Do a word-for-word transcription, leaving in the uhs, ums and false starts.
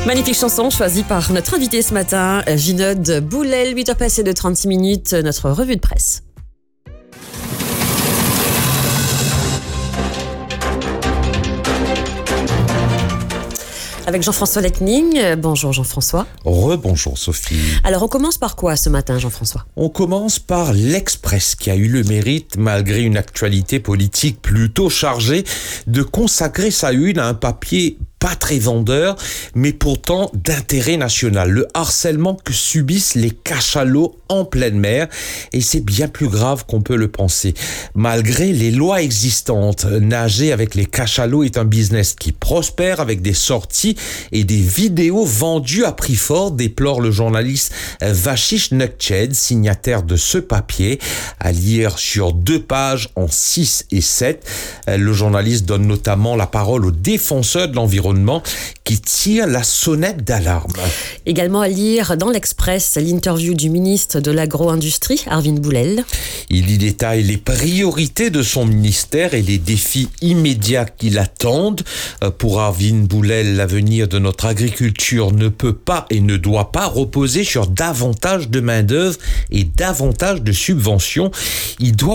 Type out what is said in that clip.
Magnifique chanson choisie par notre invité ce matin, Vinod Boulel. huit heures passées de trente-six minutes, notre revue de presse. Avec Jean-François Lecning. Bonjour Jean-François. Rebonjour Sophie. Alors on commence par quoi ce matin Jean-François ? On commence par l'Express qui a eu le mérite, malgré une actualité politique plutôt chargée, de consacrer sa une à un papier pas très vendeur, mais pourtant d'intérêt national. Le harcèlement que subissent les cachalots en pleine mer, et c'est bien plus grave qu'on peut le penser. Malgré les lois existantes, nager avec les cachalots est un business qui prospère avec des sorties et des vidéos vendues à prix fort, déplore le journaliste Vashish Nugched, signataire de ce papier, à lire sur deux pages en six et sept. Le journaliste donne notamment la parole aux défenseurs de l'environnement qui tire la sonnette d'alarme. Également à lire dans l'Express l'interview du ministre de l'Agro-Industrie, Arvind Boulel. Il y détaille les priorités de son ministère et les défis immédiats qui l'attendent. Pour Arvind Boulel, l'avenir de notre agriculture ne peut pas et ne doit pas reposer sur davantage de main-d'œuvre et davantage de subventions. Il doit